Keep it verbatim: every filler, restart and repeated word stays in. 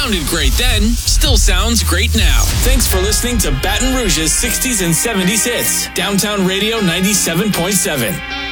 Sounded great then, still sounds great now. Thanks for listening to Baton Rouge's sixties and seventies hits. Downtown Radio ninety-seven point seven.